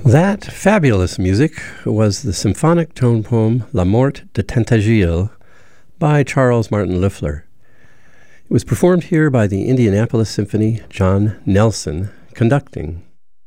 That fabulous music was the symphonic tone poem La Mort de Tintagiles by Charles Martin Loeffler. It was performed here by the Indianapolis Symphony, John Nelson conducting.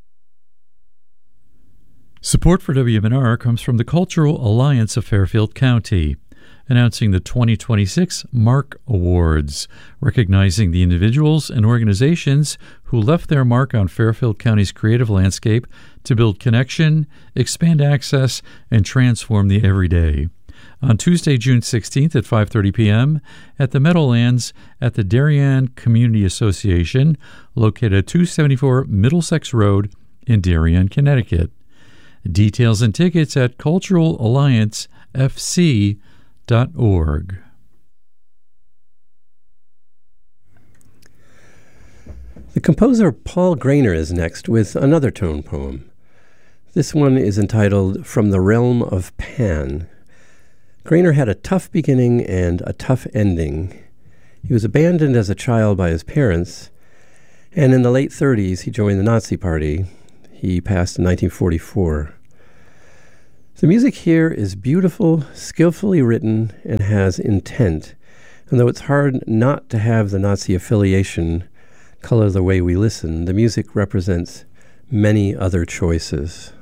Support for WMNR comes from the Cultural Alliance of Fairfield County, announcing the 2026 MARC Awards, recognizing the individuals and organizations who left their mark on Fairfield County's creative landscape to build connection, expand access, and transform the everyday. On Tuesday, June 16th at 5:30 p.m. at the Meadowlands at the Darien Community Association, located at 274 Middlesex Road in Darien, Connecticut. Details and tickets at culturalalliancefc.org. The composer Paul Grainer is next with another tone poem. This one is entitled From the Realm of Pan. Grainer had a tough beginning and a tough ending. He was abandoned as a child by his parents, and in the late 30s he joined the Nazi Party. He passed in 1944. The music here is beautiful, skillfully written, and has intent. And though it's hard not to have the Nazi affiliation color the way we listen, the music represents many other choices.